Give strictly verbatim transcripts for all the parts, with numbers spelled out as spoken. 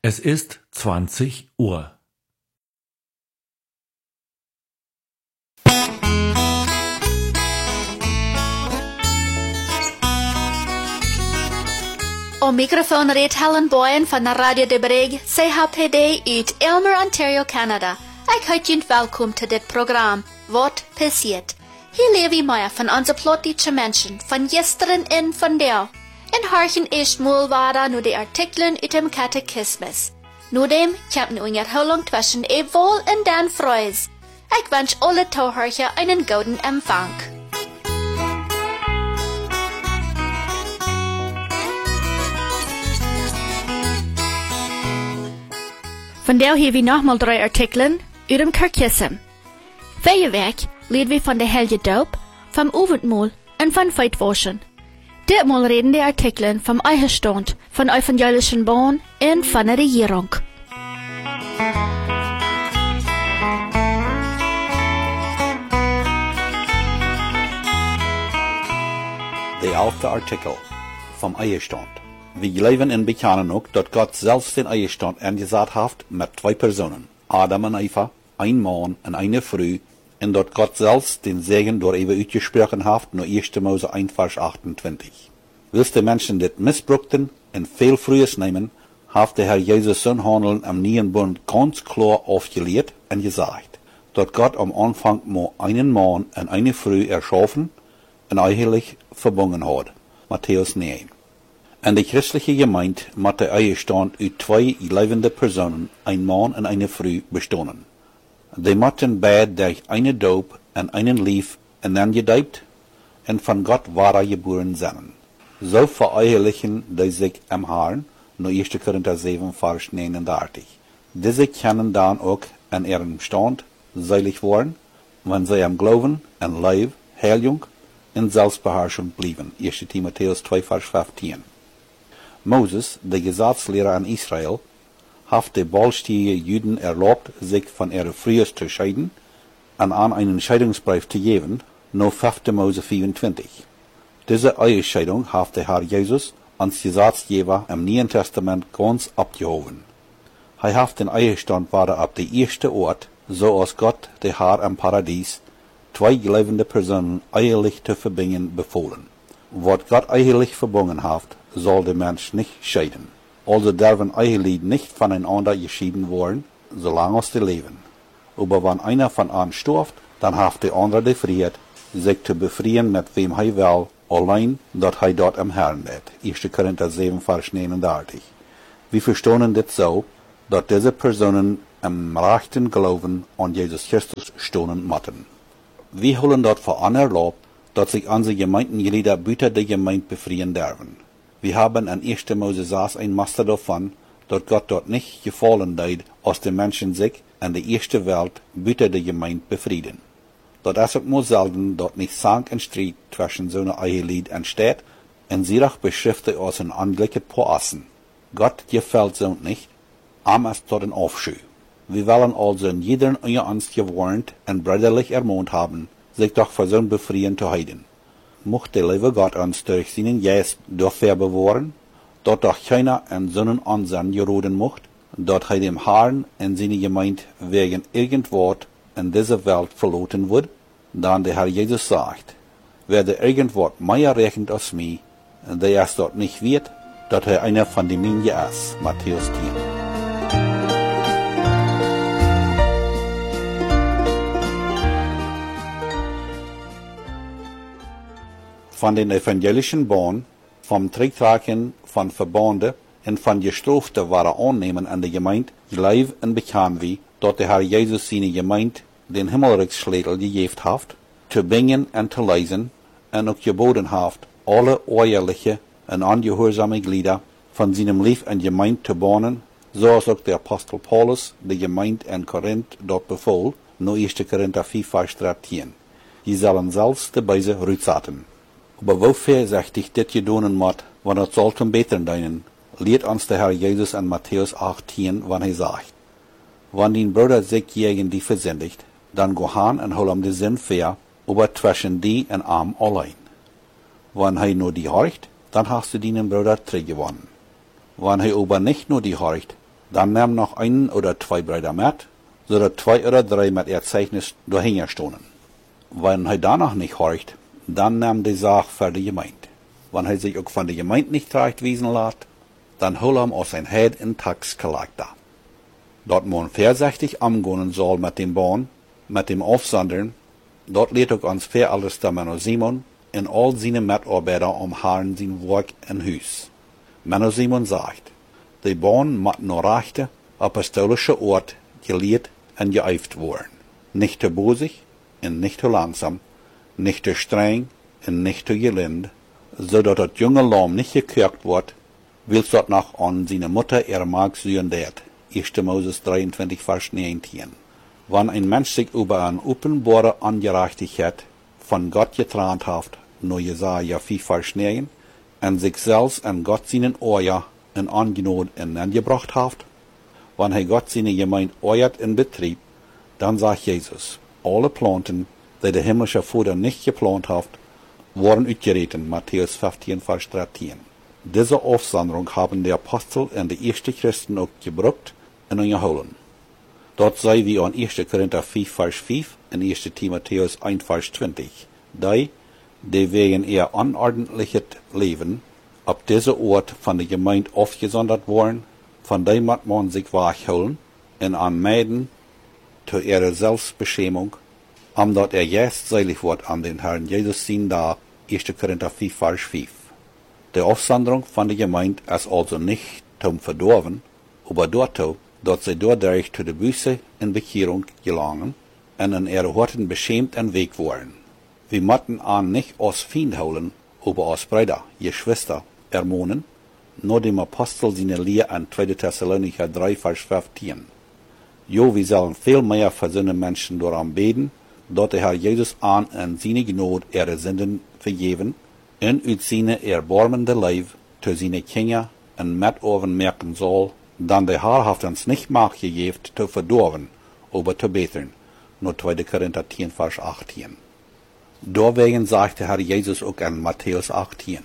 Es ist zwanzig Uhr. Op microfoon reed Helen Boyen van de Radio de Breg, C H P D uit Aylmer, Ontario, Canada. Ik heet jullie welkom tot dit programma, Wat passiert? Hier leven wij van onze plottige mensen, van gisteren en vandaag. En harken eerst moelwaarde naar de artikelen uit dem catechismus. Nudem komt nu een herhaling tussen Ewol en Dan Freus. Ik wens alle toehoorders een gouden empfang. Vandaag hebben we nogmaals drie artikelen uit dem catechismus. Vorige week leerden we van de heilige doop, vom avondmaal en van feitwaschen. Ditmaal reden de artikelen vom Eierstand, von evangelischen Bahn en van de regering. De elfde artikel vom Eierstand. We leven in bekennen ook dat God zelfs den Eierstand ingezet heeft met twee personen, Adam en Eva, een man en een vrouw, en dat God zelfs den Segen door even uitgesproken heeft naar eerste Mose één vers achtentwintig. Wils de mensen dit misbruikten en veel vrouwers nemen, heeft de Heer Jezus zijn handelen am nieuwen bund ganz klar afgeleerd en gezegd, dat God am Anfang maar einen man en eine vrouw erschaffen en eigenlijk verbonden had. Matthäus negen. En de christelijke gemeente moet de Eierstand uit twee levende personen, een man en een vrouw, bestaan. Die moeten beide durch eine doop en einen lief en dan gedoopt en van God ware geboren zijn. Zo verehelichten die zich am Herrn, naar eerste Korinther zeven vers negenendertig. Diese können dan ook in ihrem stand selig worden, wenn sie am Glauben en Leib, Heiligung en Selbstbeherrschung blieben. eerste Timotheus twee vers vijftien. Moses, de Gesetzlehrer in Israel, hat de balstige Juden erlaubt, sich von ihren Frühers zu scheiden und an einen Scheidungsbrief zu geben, nach fünfte Mose vierundzwanzig. Diese Ehescheidung hat der Herr Jesus als Gesetzgeber im Neuen Testament ganz abgehoben. Er hat den Ehestand war ab der erste Ort, so als Gott der Herr im Paradies zwei lebende Personen ehelich zu verbinden befohlen. Was Gott ehelich verbunden hat, soll der Mensch nicht scheiden. Also dürfen Ehelied nicht voneinander geschieden werden, solange sie leben. Aber wenn einer von ihnen stirbt, dann hat der andere die Freiheit, sich zu befreien mit wem er will, allein, dass er dort am Herrn wird. eerste Korinther zeven vers negenendertig. Wir verstehen das so, dass diese Personen im rechten Glauben an Jesus Christus stehen müssen. Wir holen dort vor anerlaubt, dass sich unsere Gemeindenglieder büter der Gemeinde befreien dürfen. Wir haben in erste Mose sechs ein Master davon, dass Gott dort nicht gefallen deed, als die Menschen sich in der ersten Welt büter der Gemeinde befrieden. Dort ist auch nur selten, dass nicht Zank und Streit zwischen so einer Ehelied entsteht, und sie auch beschriftet als ein angliches Poassen. Gott gefällt so nicht, am ist dort ein Aufscheu. Wir wollen also in jedem unter uns gewarnt und brüderlich ermahnt haben, sich doch für so ein Befreien zu heiden. Mocht der liebe Gott uns durch seinen Geist dafür bewahren, dass doch keiner in seinen Ansehen geroden mocht, dass er dem Herrn in seine Gemeinde wegen irgendwas in dieser Welt verloren wird, dann der Herr Jesus sagt, wer der irgendwas mehr rechnet als mich, der es dort nicht wird, dass er einer von den Minen ist. Matthäus zehn. Von den evangelischen Bahn, vom Trägtragen von Verbande und von Gestraften waren annehmen an der Gemeinde, gleich und bekannt wie, dass der Herr Jesus seine Gemeinde den Himmelreichsschlägel gegeben hat, zu bringen und zu leisen, und auch geboten hat, alle ehrliche und angehorsame Glieder von seinem Lieb und Gemeinde zu bahnen, so als auch der Apostel Paulus die Gemeinde in Korinth dort befohl, nur eerste Korinther vier vers dreizehn. Die sollen selbst die Beise rücksaten. Aber wofür sagt ich dit gedonen moet, wann het zal zum Beten dienen, lehrt uns der Herr Jesus in Matthäus achtzehn, wann er sagt, wenn dein Bruder sich gegen die versündigt, dann go han und hol ihm die Sinn fair, aber zwischen die und arm allein. Wenn er nur die horcht, dann hast du deinen Bruder zurückgewonnen. Wenn er aber nicht nur die horcht, Dann nahm noch ein oder zwei Brüder mit, so dass zwei oder drei mit ihr Zeichnis dahinterstonden. Wenn er danach nicht horcht, dann nahm die Sache für die Gemeinde. Wenn er sich auch von der Gemeinde nicht recht wiesen lässt, dann hol ihm aus sein Head in Taxcollector. Dort man vorsichtig umgehen soll mit dem Bahn, mit dem Aufsondern, dort lehrt auch uns fair alles der Mann Simon in all seine Mitarbeiter um Herrn sein Werk in Hus. Mann Simon sagt, die Bahn muss nur rechte, apostolische Ort gelehrt und geeift worden. Nicht zu bosig und nicht zu langsam, nicht zu streng und nicht zu gelind, so dass das junge Lamm nicht gekirkt wird, willst dort noch an seine Mutter ihre Magd sehen dat. erster Moses dreiundzwanzig, Vers neunzehn. Wenn ein Mensch sich über eine offenbare Ungerechtigkeit von Gott getrennt hat, nur Jesaja vier, Vers neun, und sich selbst an Gott seinen Ohr in Angenot hineingebracht hat, wenn er Gott seine Gemeinde euert in Betrieb, dann sagt Jesus, alle Planten, die der himmlische Vater nicht geplant hat, wurden uitgereten, Matthäus fünfzehn, Vers dreizehn. Diese Aufsonderung haben die Apostel und die ersten Christen auch gebraucht und unterholen. Dort sei wie an erster Korinther vier, Vers fünf und erster Timotheus eins, Vers zwanzig. Die, die wegen ihr unordentliches Leben ab dieser Ort von der Gemeinde aufgesondert worden, von dem muss man sich wachholen und anmeiden zu ihrer Selbstbeschämung, um dort er jetzt selig wird an den Herrn Jesus sehen da, erster Korinther vier, Vers fünf. Die Aufsonderung von der Gemeinde ist also nicht zum Verdorben, aber dort, dass sie dadurch zu der Buße in Bekehrung gelangen und in ihre Horten beschämt und weg worden. Wir müssen an nicht aus Feind holen, aber aus Brüder, Geschwister, ermahnen, nur dem Apostel seine Lehre an zweiter Thessalonicher drei, Vers fünfzehn. Jo, wir sollen viel mehr für seine Menschen daran beten, dass der Herr Jesus an und seine Gnade ihre Sünden vergeben, und uit seine erbarmende Leib zu seine Kinder und Mitoven merken soll, dann der Herr hat uns nicht Macht gegeben, zu verdorben, aber zu beten. Nur zweiter Korinther zehn, Vers achtzehn. Deswegen sagt der Herr Jesus auch in Matthäus achtzehn,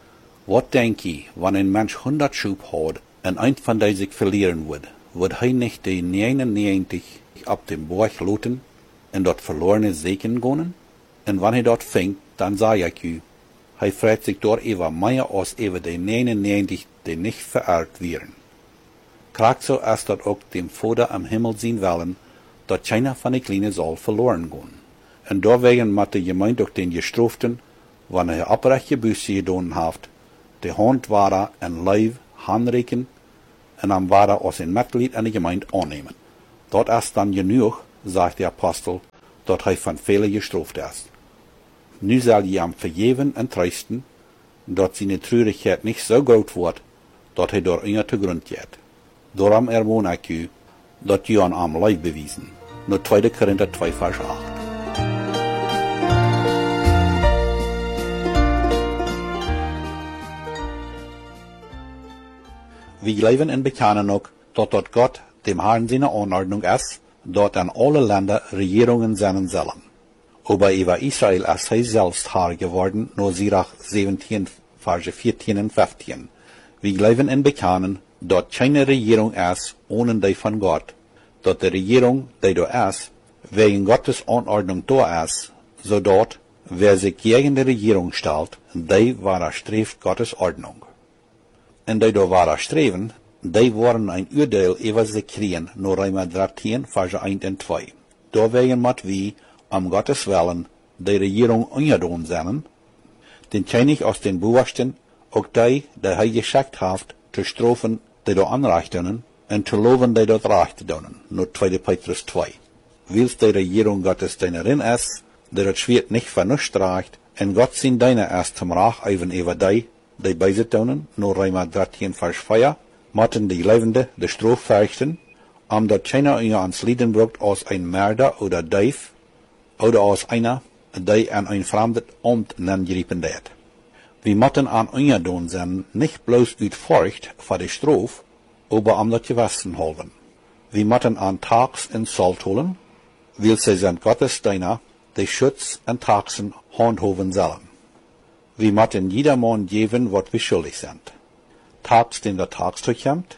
was denk ich, wenn ein Mensch hundert Schub hat und ein von denen sich verlieren wird, wird er nicht die neunundneunzig ab dem Berg looten und dort verlorene Segen gehen? Und wenn er dort fängt, dann sage ich euch, er freut sich dort über mehr als über die neunundneunzig, die nicht verehrt werden. Krag so ist dort auch dem Vater am Himmel sehen wollen, dass keiner von den Kleinen soll verloren gehen. Und deswegen muss die Gemeinde auch den Gestraften, wenn er abrechte Büße getan hat, die Hand wahrer und Leib handreichen und am wahrer als ein Mitglied an die Gemeinde annehmen. Dort ist dann genug, sagt der Apostel, dass er von vielen gestraft ist. Nu soll je am vergeben und trösten, dass seine Traurigkeit nicht so groß wird, dass er durch ihn zu Grund geht. Darum ermahne ich euch, dass ihr an am Leib bewiesen. Nur zweiter Korinther zwei, Vers acht. Wir leben in Bekennen auch, dass dort Gott dem Herrn seine Anordnung ist, dort an alle Länder Regierungen sein sollen. Aber über Israel ist er selbst Herr geworden, nur Sirach siebzehn, Verse vierzehn und fünfzehn. Wir leben in Bekennen, dass keine Regierung ist, ohne die von Gott, dass die Regierung, die da ist, wegen Gottes Anordnung da ist, so dort, wer sich gegen die Regierung stellt, die widerstrebt Gottes Ordnung. Und die da widerstreben, die wollen ein Urteil über sich kriegen, nur Römer dreizehn, Verse eins und zwei. Deswegen muss wir, um Gottes Willen, die Regierung ungedon sein, den König aus den Bewachten, auch die, die er geschickt hat, zu strafen, die da anreichten, und zu loben, die dort recht tun. Nur zweiter Petrus zwei. Willst die Regierung Gottes deiner ist, der das Schwert nicht vernuscht reicht, und Gott sind deine erst zum Rach even über die, die beise tun, nur Römer dreizehn, Vers vier, motten die Lebende die Straf verrichten, um dat keiner ihr ans Leben brucht als ein Mörder oder Dieb, oder als einer, die an ein fremdes Amt angegriffen wird. Wir müssen an ungedon sein, nicht bloß uit Furcht vor der Straf, aber um das Gewissen halten. Wir müssen an Tags in Salt holen, weil sie sind Gottes Diener, die Schutz und Taxen handhaben sollen. Wir müssen jedermann geben, was wir schuldig sind. Tags, den der Tagstag kommt,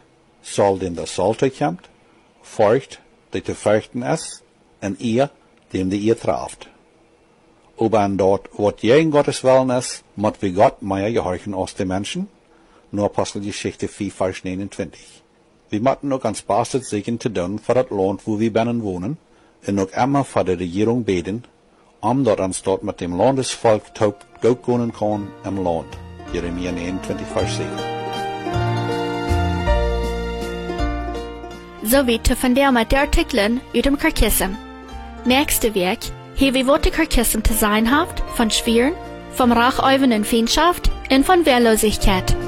soll den der Sollte kommt, feucht, die zu fürchten ist, und ihr, dem die ihr traft. Aber an dort, wat gegen Gottes Willen ist, mot wie Gott mehr gehorchen aus den Menschen, nur Apostelgeschichte vier, Vers neunundzwanzig. Wir möchten auch ans Bastet sichern zu tun für das Land, wo wir binnen wohnen, und auch immer für die Regierung beten, um dort ans dort mit dem Landesvolk taub gut gehen kann im Land. Jeremia neunundzwanzig, Vers sieben. So wie te funderen met de artikelen uit dem Karkissem. Nächste week hebben we wat de Karkissem te zijn heeft van Schwieren, vom Rachuiven en Feindschaft en van Wehrlosigkeit.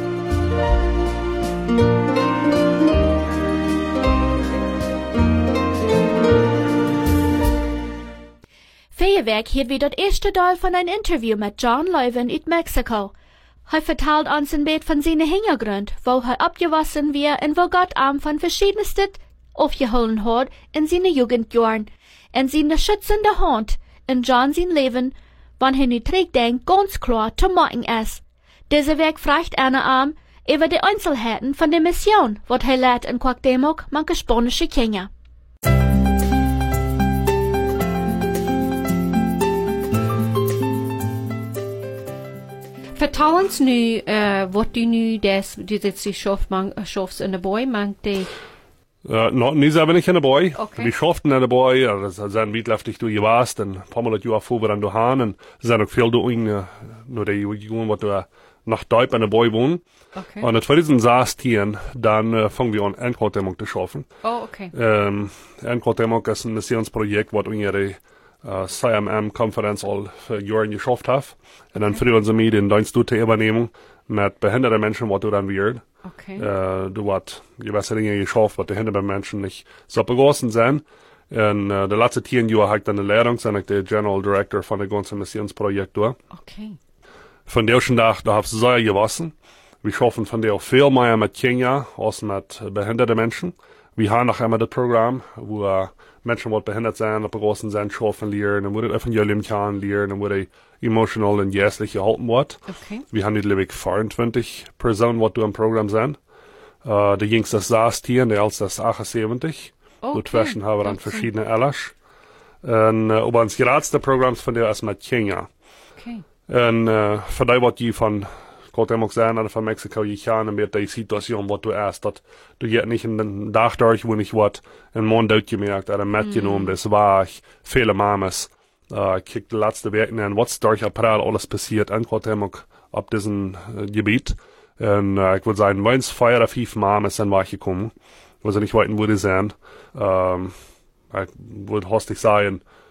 Vorige week hebben we dat eerste deel van een interview met John Leuven uit Mexico. Hij vertelt ons een beetje van zijn hintergrund, wo hij opgewassen weer en wo Gott am van verschiedenste aufgeholen hat in seine Jugendjahren, en seine schützende Hand in John sein Leben, wann er nu terugdenkt, ganz klar zu machen ist. Diese Weg fragt einer am über die Einzelheiten von der Mission, wat er leidt in Quackdemok manche spanische Kinder. Vertel ons nu, uh, wat du nu des, du dit die schaft, man, schaffst in de boy, man die... Uh, no, nie selber nicht in der Boy. Okay. Die schafften in der Boy, ja, das sind witlaftig du warst, und ein paar Mal Jahre vor an du han, und sind auch viel du in, nur die Jungen, wat du nach Deutsch in der Boy wohnen. Okay. Und zweitausendsechzehn, dann uh, fangen wir an, Endkortdämmung zu schaffen. Oh, okay. Ähm, Endkortdämmung ist ein Missionsprojekt, was unsere uh, C M M-Konferenz all für Jahre geschafft hat. Und dann führen sie mit in dein Stute Übernehmung mit behinderten Menschen, was du dann wird. Okay. Uh, du hast gewisse Dinge geschafft, was die hinter Menschen nicht so begossen sind. Und uh, der letzte zehn Jahre habe ich dann eine Lehrung, bin ich der General Director von dem ganzen Missionsprojekt durch. Okay. Von der schon Tag, da habe ich sehr gewassen. Wir schaffen von der auch viel mehr mit Kinder als mit behinderten Menschen. Wir haben noch einmal das Programm, wo uh, Menschen, die behindert sind, begossen sind, schaffen lernen, wo das Evangelium kann lernen, wo die emotional und jährlich gehalten wird. Okay. Wir haben nicht vierundzwanzig Personen, die im Programm sind. Uh, der jüngste ist sechzehn, der älteste ist achtundsiebzig. Okay. Dazwischen haben wir dann Okay. verschiedene Alters. Und uh, aber das geradste Programm von der ist mit Kinder. Okay. Und uh, für die, was die von Gott immer sagen, oder von Mexiko, ich kann mit der Situation, was du erst, dass du jetzt nicht in den Tag durch, wo ich was in den Mund gemerkt oder mitgenommen, das war ich, viele Mames. Uh, ich krieg die letzte Woche an, was durch April alles passiert, in Gott immer auf diesem uh, Gebiet. Und uh, ich würde sagen, wenn es vier oder fünf Mames sind, war ich gekommen, wo sie nicht wollten, wo die sind. Um, ich würde hostig sagen,